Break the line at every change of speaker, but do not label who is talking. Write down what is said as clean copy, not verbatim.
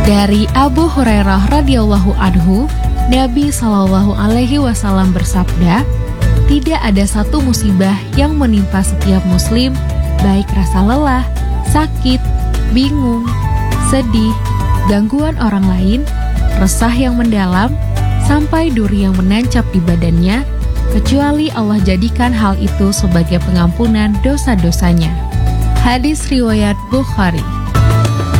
Dari Abu Hurairah radhiyallahu anhu, Nabi Shallallahu alaihi wasallam bersabda, tidak ada satu musibah yang menimpa setiap muslim, baik rasa lelah, sakit, bingung, sedih, gangguan orang lain, resah yang mendalam, sampai duri yang menancap di badannya, kecuali Allah jadikan hal itu sebagai pengampunan dosa-dosanya. Hadis riwayat Bukhari.